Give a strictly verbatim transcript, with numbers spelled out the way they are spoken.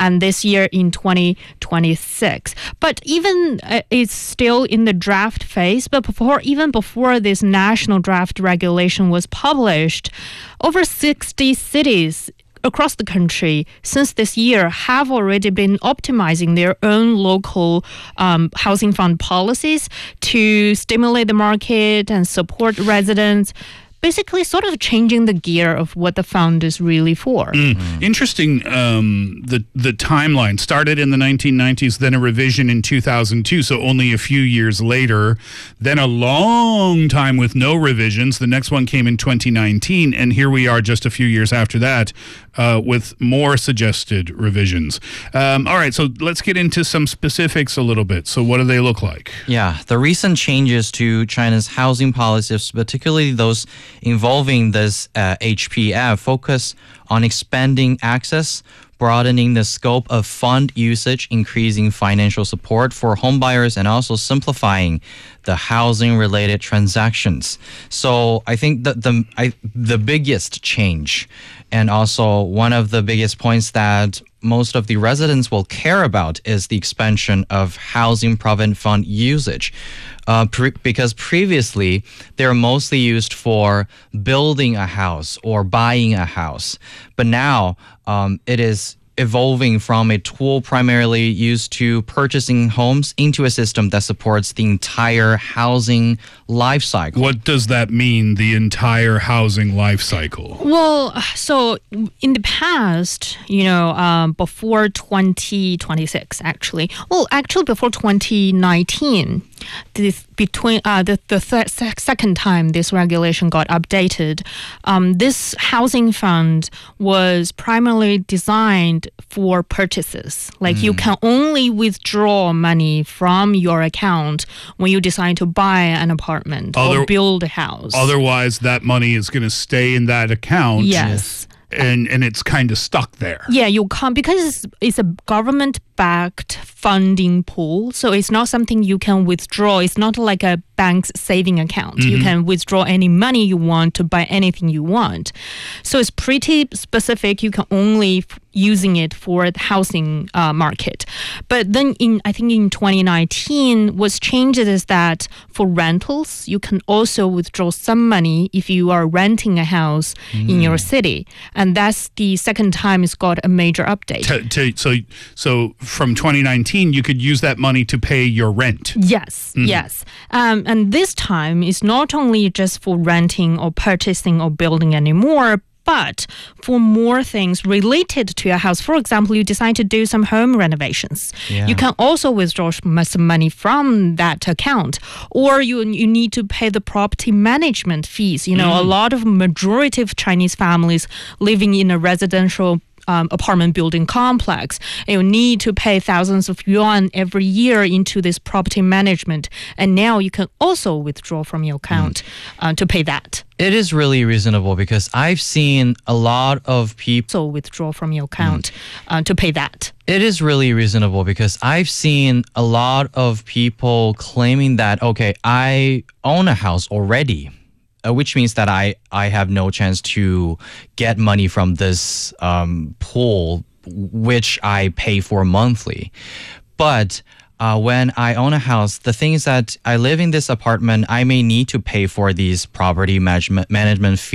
and this year in twenty twenty-six. But even uh, it's still in the draft phase. But before, even before this national draft regulation was published, over sixty cities across the country since this year have already been optimizing their own local um, housing fund policies to stimulate the market and support residents, basically sort of changing the gear of what the fund is really for. Mm. Mm. Interesting, um, the, the timeline started in the nineteen nineties, then a revision in two thousand two, so only a few years later, then a long time with no revisions. The next one came in twenty nineteen, and here we are just a few years after that uh, with more suggested revisions. Um, all right, so let's get into some specifics a little bit. So what do they look like? Yeah, the recent changes to China's housing policies, particularly those involving this uh, H P F, focus on expanding access, broadening the scope of fund usage, increasing financial support for homebuyers, and also simplifying the housing-related transactions. So I think that the I, the biggest change, and also one of the biggest points that most of the residents will care about, is the expansion of housing provident fund usage. Uh, pre- because previously, they're mostly used for building a house or buying a house. But now, um, it is evolving from a tool primarily used to purchasing homes into a system that supports the entire housing life cycle. What does that mean, the entire housing life cycle? Well, so in the past, you know, um, before twenty twenty-six, actually, well, actually before twenty nineteen, this between uh, the the th- second time this regulation got updated, um, this housing fund was primarily designed for purchases. Like mm. you can only withdraw money from your account when you decide to buy an apartment Other, or build a house. Otherwise, that money is going to stay in that account. Yes. And and it's kind of stuck there. Yeah, you can't, because it's, it's a government-backed funding pool, so it's not something you can withdraw. It's not like a bank's saving account. Mm-hmm. You can withdraw any money you want to buy anything you want. So it's pretty specific. You can only f- using it for the housing uh, market. But then in I think in twenty nineteen, what's changed is that for rentals, you can also withdraw some money if you are renting a house mm. in your city. And that's the second time it's got a major update. To, to, so, so from twenty nineteen, you could use that money to pay your rent. Yes, mm. yes. Um, and this time, it's not only just for renting or purchasing or building anymore, but for more things related to your house. For example, you decide to do some home renovations. Yeah. You can also withdraw some money from that account. Or you you need to pay the property management fees. You know, mm. a lot of majority of Chinese families living in a residential Um, apartment building complex, you need to pay thousands of yuan every year into this property management, and now you can also withdraw from your account mm. uh, to pay that. It is really reasonable because I've seen a lot of people so withdraw from your account mm. uh, to pay that. It is really reasonable because I've seen a lot of people claiming that, okay, I own a house already. Uh, which means that I, I have no chance to get money from this um, pool, which I pay for monthly. But uh, when I own a house, the thing is that I live in this apartment, I may need to pay for these property management, management fees.